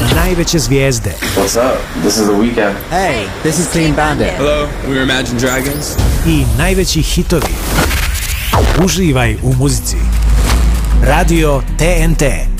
najveće zvijezde. What's up? This is The Weeknd. Hey, this is Clean Bandit. Hello, we're Imagine Dragons. I najveći hitovi. Uživaj u muzici. Radio TNT.